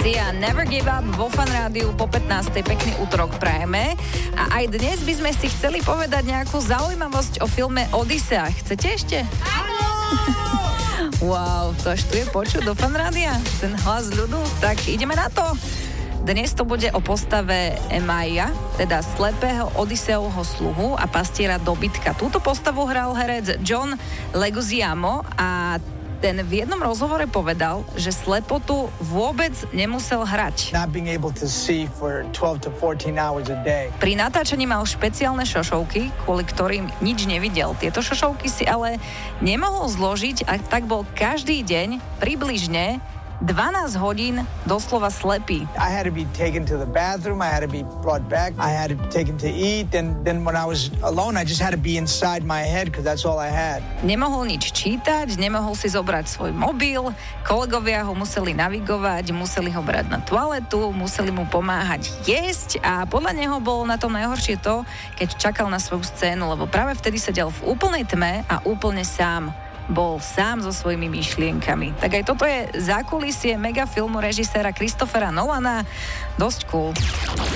Sia, Never Give Up vo Fan Rádiu po 15. Pekný útorok prajeme. A aj dnes by sme si chceli povedať nejakú zaujímavosť o filme Odysea. Chcete ešte? Áno! Wow, to až tu je počuť do Fan Rádia? Ten hlas ľudu? Tak ideme na to. Dnes to bude o postave Emaia, teda slepého Odysseovho sluhu a pastiera dobytka. Túto postavu hral herec John Leguizamo a ten v jednom rozhovore povedal, že slepotu vôbec nemusel hrať. Pri natáčaní mal špeciálne šošovky, kvôli ktorým nič nevidel. Tieto šošovky si ale nemohol zložiť a tak bol každý deň približne 12 hodín doslova slepý. I had to be taken to the bathroom, I had to be brought back, I had to be taken to eat, and then when I was alone, I just had to be inside my head because that's all I had. Nemohol nič čítať, nemohol si zobrať svoj mobil, kolegovia ho museli navigovať, museli ho brať na toaletu, museli mu pomáhať jesť a podľa neho bolo na tom najhoršie to, keď čakal na svoju scénu, lebo práve vtedy sedel v úplnej tme a úplne sám. Bol sám so svojimi myšlienkami. Tak aj toto je zákulisie megafilmu režiséra Christophera Nolana. Dosť cool.